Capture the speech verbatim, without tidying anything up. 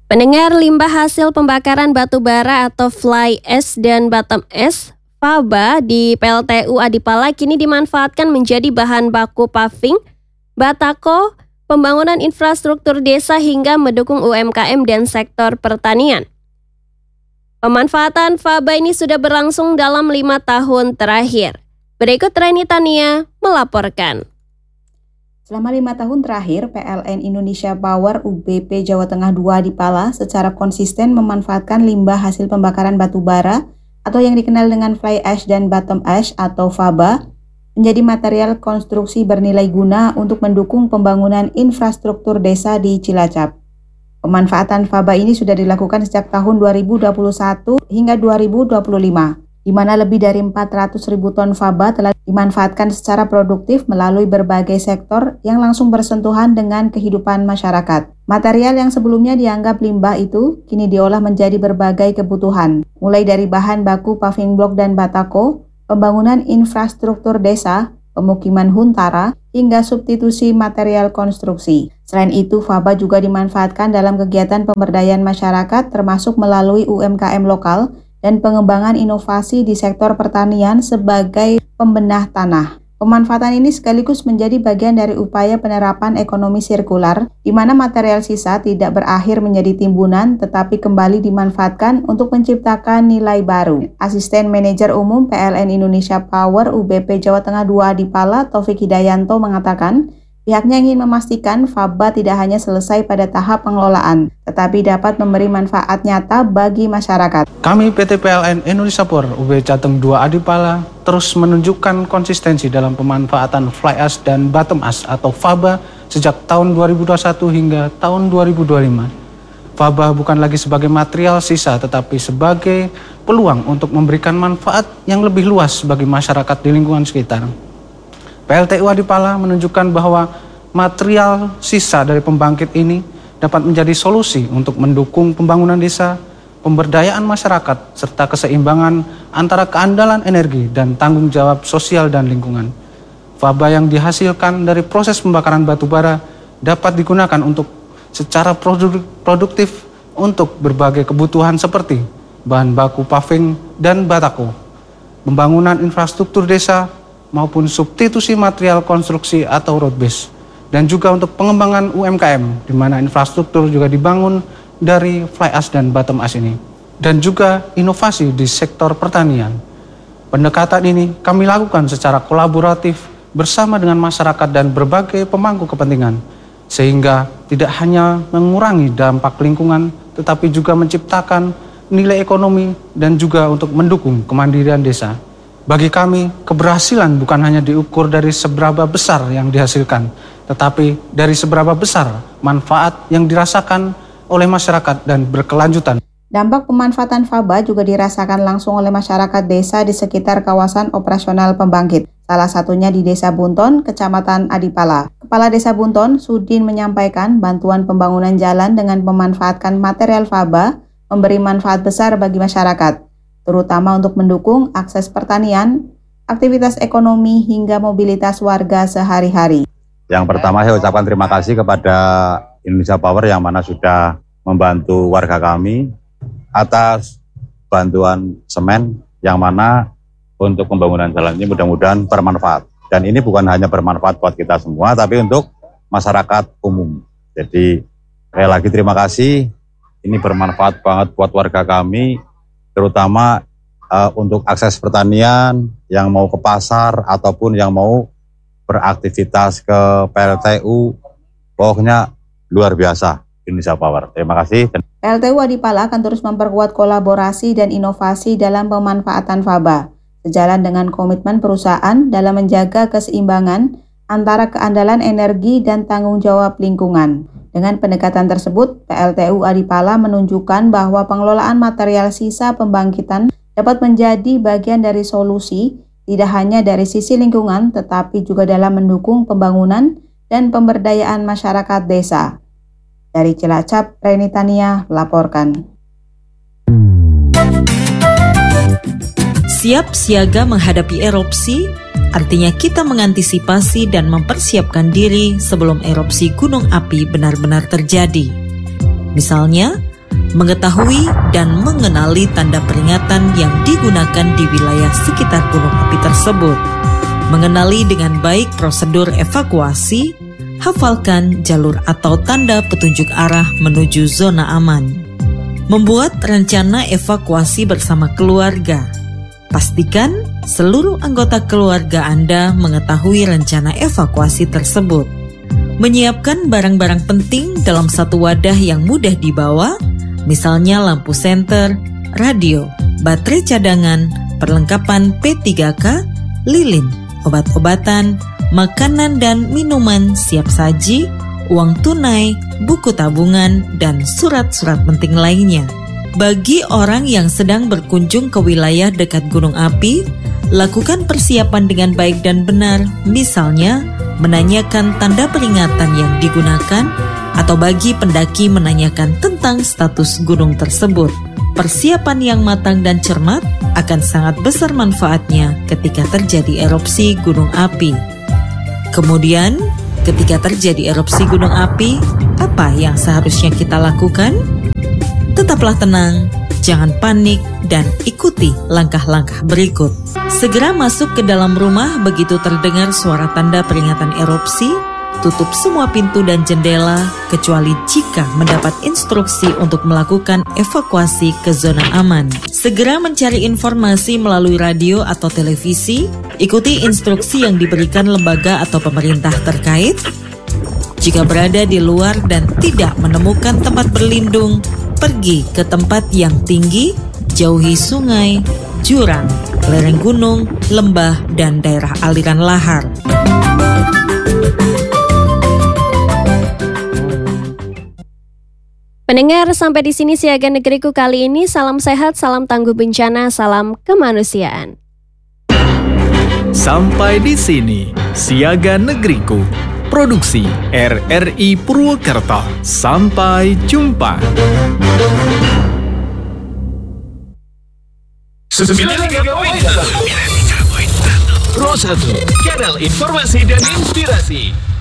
Pendengar, limbah hasil pembakaran batu bara atau fly ash dan bottom ash faba di P L T U Adipala kini dimanfaatkan menjadi bahan baku paving, batako, pembangunan infrastruktur desa hingga mendukung U M K M dan sektor pertanian. Pemanfaatan faba ini sudah berlangsung dalam lima tahun terakhir. Berikut Reni Tania melaporkan. Selama lima tahun terakhir, P L N Indonesia Power U B P Jawa Tengah dua Adipala secara konsisten memanfaatkan limbah hasil pembakaran batu bara atau yang dikenal dengan fly ash dan bottom ash atau faba menjadi material konstruksi bernilai guna untuk mendukung pembangunan infrastruktur desa di Cilacap. Pemanfaatan faba ini sudah dilakukan sejak tahun dua ribu dua puluh satu hingga dua ribu dua puluh lima. Di mana lebih dari empat ratus ribu ton faba telah dimanfaatkan secara produktif melalui berbagai sektor yang langsung bersentuhan dengan kehidupan masyarakat. Material yang sebelumnya dianggap limbah itu kini diolah menjadi berbagai kebutuhan, mulai dari bahan baku paving block dan batako, pembangunan infrastruktur desa, pemukiman huntara, hingga substitusi material konstruksi. Selain itu, faba juga dimanfaatkan dalam kegiatan pemberdayaan masyarakat termasuk melalui U M K M lokal dan pengembangan inovasi di sektor pertanian sebagai pembenah tanah. Pemanfaatan ini sekaligus menjadi bagian dari upaya penerapan ekonomi sirkular, di mana material sisa tidak berakhir menjadi timbunan, tetapi kembali dimanfaatkan untuk menciptakan nilai baru. Asisten Manajer Umum P L N Indonesia Power U B P Jawa Tengah dua Adipala, Taufik Hidayanto mengatakan, pihaknya ingin memastikan faba tidak hanya selesai pada tahap pengelolaan, tetapi dapat memberi manfaat nyata bagi masyarakat. Kami P T P L N Indonesia Power U B P Jateng dua Adipala terus menunjukkan konsistensi dalam pemanfaatan fly ash dan bottom ash atau faba sejak tahun dua ribu dua puluh satu hingga tahun dua ribu dua puluh lima. Faba bukan lagi sebagai material sisa tetapi sebagai peluang untuk memberikan manfaat yang lebih luas bagi masyarakat di lingkungan sekitar. P L T U Adipala menunjukkan bahwa material sisa dari pembangkit ini dapat menjadi solusi untuk mendukung pembangunan desa, pemberdayaan masyarakat, serta keseimbangan antara keandalan energi dan tanggung jawab sosial dan lingkungan. Faba yang dihasilkan dari proses pembakaran batu bara dapat digunakan untuk secara produktif untuk berbagai kebutuhan seperti bahan baku paving dan batako, pembangunan infrastruktur desa, maupun substitusi material konstruksi atau road base, dan juga untuk pengembangan U M K M, di mana infrastruktur juga dibangun dari fly ash dan bottom ash ini, dan juga inovasi di sektor pertanian. Pendekatan ini kami lakukan secara kolaboratif bersama dengan masyarakat dan berbagai pemangku kepentingan, sehingga tidak hanya mengurangi dampak lingkungan, tetapi juga menciptakan nilai ekonomi dan juga untuk mendukung kemandirian desa. Bagi kami, keberhasilan bukan hanya diukur dari seberapa besar yang dihasilkan, tetapi dari seberapa besar manfaat yang dirasakan oleh masyarakat dan berkelanjutan. Dampak pemanfaatan faba juga dirasakan langsung oleh masyarakat desa di sekitar kawasan operasional pembangkit. Salah satunya di Desa Bunton, Kecamatan Adipala. Kepala Desa Bunton, Sudin, menyampaikan bantuan pembangunan jalan dengan memanfaatkan material faba memberi manfaat besar bagi masyarakat, terutama untuk mendukung akses pertanian, aktivitas ekonomi, hingga mobilitas warga sehari-hari. Yang pertama saya ucapkan terima kasih kepada Indonesia Power yang mana sudah membantu warga kami atas bantuan semen yang mana untuk pembangunan jalan ini mudah-mudahan bermanfaat. Dan ini bukan hanya bermanfaat buat kita semua, tapi untuk masyarakat umum. Jadi sekali lagi terima kasih, ini bermanfaat banget buat warga kami, terutama uh, untuk akses pertanian yang mau ke pasar ataupun yang mau beraktivitas ke P L T U, pokoknya luar biasa Indonesia Power. Terima kasih. P L T U Adipala akan terus memperkuat kolaborasi dan inovasi dalam pemanfaatan faba, sejalan dengan komitmen perusahaan dalam menjaga keseimbangan antara keandalan energi dan tanggung jawab lingkungan. Dengan pendekatan tersebut, P L T U Adipala menunjukkan bahwa pengelolaan material sisa pembangkitan dapat menjadi bagian dari solusi, tidak hanya dari sisi lingkungan, tetapi juga dalam mendukung pembangunan dan pemberdayaan masyarakat desa. Dari Cilacap, Reni Tania melaporkan. Siap siaga menghadapi erupsi, artinya kita mengantisipasi dan mempersiapkan diri sebelum erupsi gunung api benar-benar terjadi. Misalnya, mengetahui dan mengenali tanda peringatan yang digunakan di wilayah sekitar gunung api tersebut, mengenali dengan baik prosedur evakuasi, hafalkan jalur atau tanda petunjuk arah menuju zona aman, membuat rencana evakuasi bersama keluarga. Pastikan seluruh anggota keluarga Anda mengetahui rencana evakuasi tersebut. Menyiapkan barang-barang penting dalam satu wadah yang mudah dibawa, misalnya lampu senter, radio, baterai cadangan, perlengkapan P tiga K, lilin, obat-obatan, makanan dan minuman siap saji, uang tunai, buku tabungan, dan surat-surat penting lainnya. Bagi orang yang sedang berkunjung ke wilayah dekat gunung api, lakukan persiapan dengan baik dan benar, misalnya menanyakan tanda peringatan yang digunakan, atau bagi pendaki menanyakan tentang status gunung tersebut. Persiapan yang matang dan cermat akan sangat besar manfaatnya ketika terjadi erupsi gunung api. Kemudian, ketika terjadi erupsi gunung api, apa yang seharusnya kita lakukan? Tetaplah tenang, jangan panik, dan ikuti langkah-langkah berikut. Segera masuk ke dalam rumah begitu terdengar suara tanda peringatan erupsi. Tutup semua pintu dan jendela, kecuali jika mendapat instruksi untuk melakukan evakuasi ke zona aman. Segera mencari informasi melalui radio atau televisi. Ikuti instruksi yang diberikan lembaga atau pemerintah terkait. Jika berada di luar dan tidak menemukan tempat berlindung, pergi ke tempat yang tinggi, jauhi sungai, jurang, lereng gunung, lembah, dan daerah aliran lahar. Pendengar, sampai di sini Siaga Negeriku kali ini. Salam sehat, salam tangguh bencana, salam kemanusiaan. Sampai di sini Siaga Negeriku, produksi R R I Purwokerto. Sampai jumpa. sembilan puluh tiga koma satu Pro satu, kanal informasi dan inspirasi.